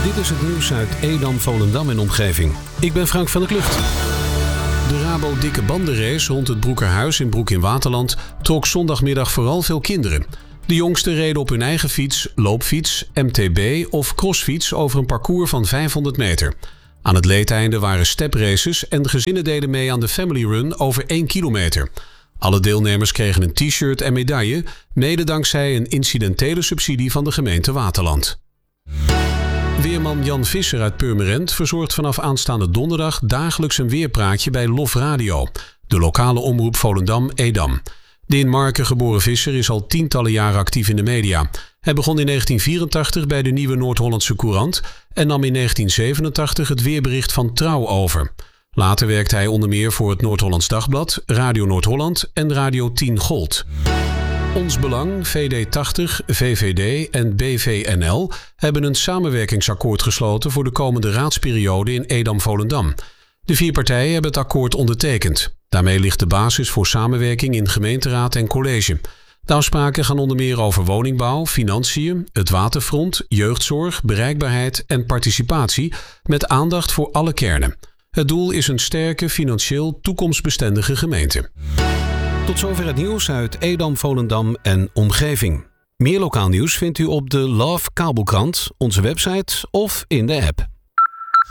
Dit is het nieuws uit Edam, Volendam en omgeving. Ik ben Frank van der Klucht. De Rabo dikke bandenrace rond het Broekerhuis in Broek in Waterland trok zondagmiddag vooral veel kinderen. De jongsten reden op hun eigen fiets, loopfiets, MTB of crossfiets over een parcours van 500 meter. Aan het leedeinde waren stepraces en de gezinnen deden mee aan de Family Run over 1 kilometer. Alle deelnemers kregen een t-shirt en medaille, mede dankzij een incidentele subsidie van de gemeente Waterland. Weerman Jan Visser uit Purmerend verzorgt vanaf aanstaande donderdag dagelijks een weerpraatje bij LOF Radio, de lokale omroep Volendam-Edam. De in Marken geboren Visser is al tientallen jaren actief in de media. Hij begon in 1984 bij de Nieuwe Noord-Hollandse Courant en nam in 1987 het weerbericht van Trouw over. Later werkte hij onder meer voor het Noord-Hollands Dagblad, Radio Noord-Holland en Radio 10 Gold. Ons Belang, VD80, VVD en BVNL hebben een samenwerkingsakkoord gesloten voor de komende raadsperiode in Edam-Volendam. De 4 partijen hebben het akkoord ondertekend. Daarmee ligt de basis voor samenwerking in gemeenteraad en college. De afspraken gaan onder meer over woningbouw, financiën, het waterfront, jeugdzorg, bereikbaarheid en participatie met aandacht voor alle kernen. Het doel is een sterke, financieel toekomstbestendige gemeente. Tot zover het nieuws uit Edam, Volendam en omgeving. Meer lokaal nieuws vindt u op de Love Kabelkrant, onze website of in de app.